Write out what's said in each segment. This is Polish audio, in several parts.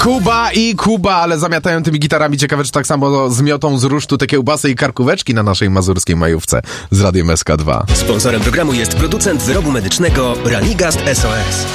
Kuba, ale zamiatają tymi gitarami. Ciekawe, czy tak samo zmiotą z rusztu te kiełbasy i karkóweczki na naszej mazurskiej majówce z Radiem SK2. Sponsorem programu jest producent wyrobu medycznego Ranigast SOS.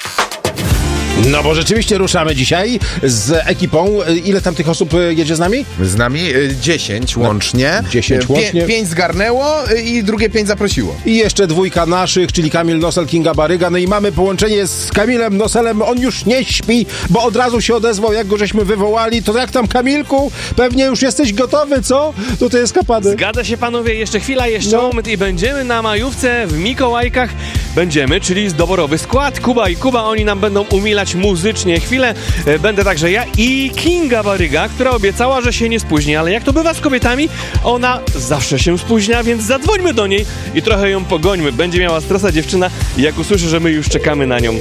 No bo rzeczywiście ruszamy dzisiaj z ekipą. Ile tam tych osób jedzie z nami? Z nami 10 łącznie. 10 łącznie. 5 zgarnęło i drugie 5 zaprosiło. I jeszcze dwójka naszych, czyli Kamil Nosel, Kinga Baryga. No i mamy połączenie z Kamilem Noselem. On już nie śpi, bo od razu się odezwał, jak go żeśmy wywołali. To jak tam, Kamilku? Pewnie już jesteś gotowy, co? Do tej eskapady. Zgadza się, panowie. Jeszcze chwila, moment i będziemy na majówce w Mikołajkach. Będziemy, czyli doborowy skład. Kuba, oni nam będą umilać muzycznie chwilę. Będę także ja i Kinga Baryga, która obiecała, że się nie spóźni, ale jak to bywa z kobietami, ona zawsze się spóźnia, więc zadzwońmy do niej i trochę ją pogońmy. Będzie miała stresa dziewczyna, jak usłyszy, że my już czekamy na nią.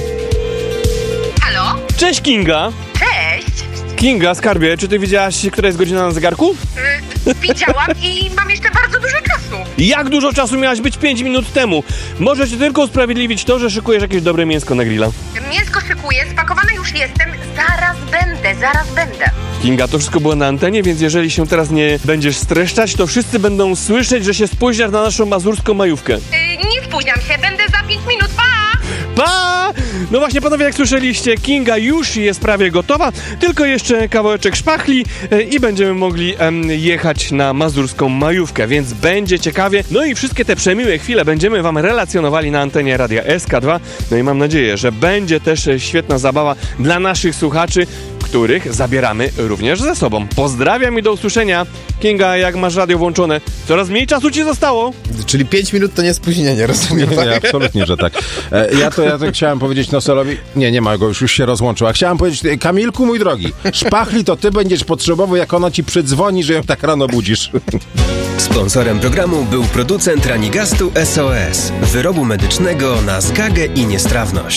Halo? Cześć, Kinga! Cześć! Kinga, skarbie, czy ty wiedziałaś, która jest godzina na zegarku? Widziałam i mam jeszcze bardzo dużo czasu. Jak dużo czasu miałaś być 5 minut temu? Możesz tylko usprawiedliwić to, że szykujesz jakieś dobre mięsko na grilla. Mięsko szykuję, spakowana już jestem, zaraz będę. Kinga, to wszystko było na antenie, więc jeżeli się teraz nie będziesz streszczać, to wszyscy będą słyszeć, że się spóźniasz na naszą mazurską majówkę. Nie spóźniam się, będę za 5 minut, pa! Pa! No właśnie, panowie, jak słyszeliście, Kinga już jest prawie gotowa, tylko jeszcze kawałeczek szpachli i będziemy mogli jechać na mazurską majówkę, więc będzie ciekawie. No i wszystkie te przemiłe chwile będziemy wam relacjonowali na antenie Radia SK2. No i mam nadzieję, że będzie też świetna zabawa dla naszych słuchaczy, których zabieramy również ze sobą. Pozdrawiam i do usłyszenia. Kinga, jak masz radio włączone, coraz mniej czasu ci zostało. Czyli 5 minut to nie spóźnienie, rozumiem? Nie, absolutnie, że tak. Ja to chciałem powiedzieć Noselowi, nie ma go, już się rozłączył, a chciałem powiedzieć, Kamilku, mój drogi, szpachli to ty będziesz potrzebował, jak ona ci przydzwoni, że ją tak rano budzisz. Sponsorem programu był producent Ranigastu SOS, wyrobu medycznego na zgagę i niestrawność.